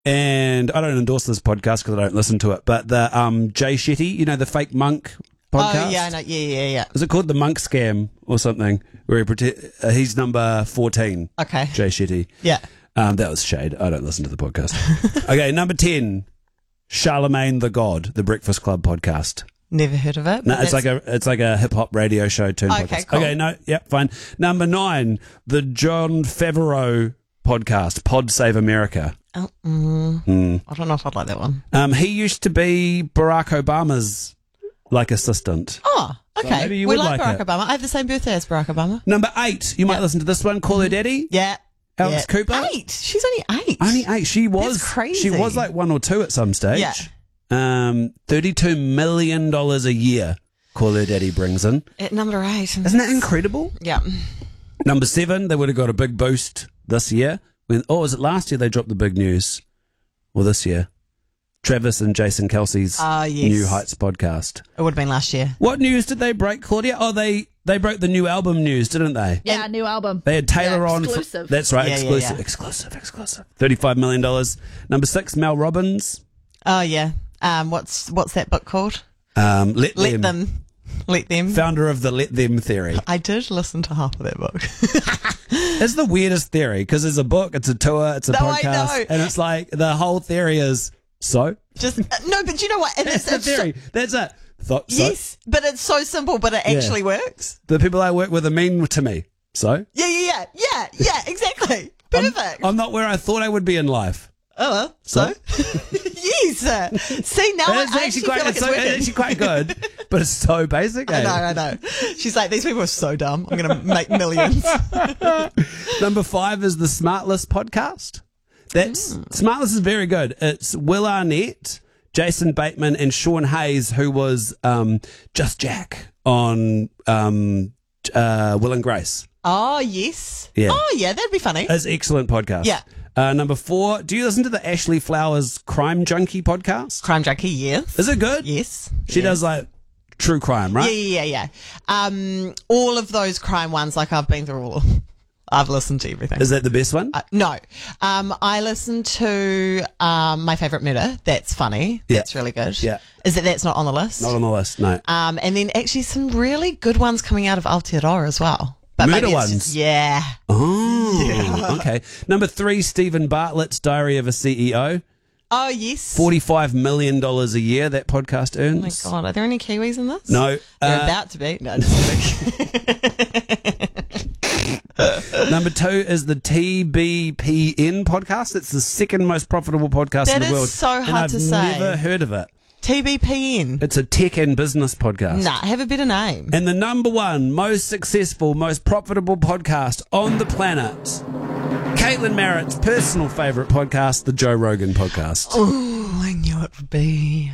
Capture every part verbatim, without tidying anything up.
and I don't endorse this podcast because I don't listen to it, but the um, Jay Shetty, you know, the fake monk podcast. Oh, yeah, no, yeah, yeah, yeah. Is it called The Monk Scam or something? Where he prote- uh, he's number fourteen. Okay. Jay Shetty. Yeah. Um, that was shade. I don't listen to the podcast. Okay, number ten, Charlemagne the God, the Breakfast Club podcast. Never heard of it. No, it's like a it's like a hip hop radio show turned Okay, podcast. cool. Okay, no, yep, fine. Number nine, the John Favreau podcast, Pod Save America. Oh, mm, Mm. I don't know if I'd like that one. Um, he used to be Barack Obama's like assistant. Oh, okay. maybe you we would like, like Barack it. Obama. I have the same birthday as Barack Obama. Number eight, you might Yep. listen to this one. Call Her Daddy. Yeah. Alex yeah. Cooper. Eight. She's only eight. Only eight. She was That's crazy. She was like one or two at some stage. Yeah. Um, thirty-two million dollars a year. Call Her Daddy brings in. At number eight. Isn't that incredible? Yeah. Number seven, they would have got a big boost this year. When oh, was it last year they dropped the big news? Or this year? Travis and Jason Kelsey's Ah, yes. New Heights podcast. It would have been last year. What news did they break, Claudia? Oh, they they broke the new album news, didn't they? Yeah, new album. They had Taylor Yeah, on. exclusive. For, that's right, Yeah, yeah, exclusive, yeah. exclusive, exclusive. Thirty-five million dollars. Number six, Mel Robbins. Oh, yeah. Um, what's what's that book called? Um, Let, Let them. them. Let them. Founder of the Let Them theory. I did listen to half of that book. It's the weirdest theory because it's a book, it's a tour, it's a No, I podcast, know. and it's like the whole theory is so. Just no, but you know what? And That's it's, the it's so- theory. That's it. Thought, so. yes, but it's so simple, but it Yeah. actually works. The people I work with are mean to me. So Yeah, yeah, yeah, yeah, yeah, exactly. I'm, Perfect. I'm not where I thought I would be in life. oh, well, so? yes. uh, See, now I It's actually actually quite, feel like it's, it's so, it's working. actually quite good, but it's so basic. I eh? know, I know. She's like, these people are so dumb. I'm going to make millions. Number five is the Smartless podcast. That's Mm. Smartless is very good. It's Will Arnett, Jason Bateman, and Sean Hayes, who was um, Just Jack on um, uh, Will and Grace. Oh, yes. Yeah. Oh, yeah, that'd be funny. It's an excellent podcast. Yeah. Uh, number four, do you listen to the Ashley Flowers Crime Junkie podcast? Crime Junkie, yes. Is it good? Yes. She yes. does like true crime, right? Yeah, yeah, yeah, yeah. Um, all of those crime ones, like I've been through all of them. I've listened to everything. Is that the best one? Uh, no. Um, I listened to um, My Favourite Murder. That's funny. Yeah. That's really good. Yeah. Is it that's not on the list? Not on the list, no. Um, and then actually some really good ones coming out of Aotearoa as well. But Murder maybe it's ones? just- yeah. Oh, okay. Number three, Stephen Bartlett's Diary of a C E O. Oh, yes. forty-five million dollars a year that podcast Oh, my earns. God. Are there any Kiwis in this? No. They're uh, about to be. No, just kidding. Number two is the T B P N podcast. It's the second most profitable podcast That in the is world. so and hard I've to say. never heard of it. T B P N. It's a tech and business podcast. Nah, have a better name. And the number one most successful, most profitable podcast on the planet, Caitlin Merritt's personal favourite podcast, the Joe Rogan podcast. Oh, I knew it would be.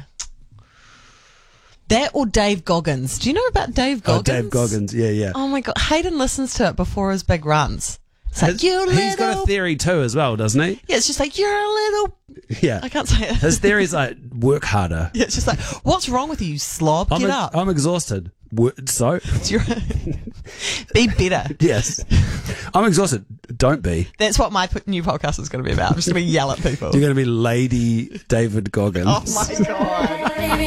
That or Dave Goggins. Do you know about Dave Oh, Goggins? Dave Goggins, yeah, yeah. Oh my God. Hayden listens to it before his big runs. It's like, His- you little. he's got a theory too as well, doesn't he? Yeah, it's just like, you're a little. Yeah. I can't say it. His theory is like, work harder. Yeah, it's just like, what's wrong with you, you slob? I'm, Get e- up. I'm exhausted. Wo- So? It's your- be better. Yes. I'm exhausted. Don't be. That's what my p- new podcast is going to be about. I'm just going to yell at people. You're going to be Lady David Goggins. Oh my God.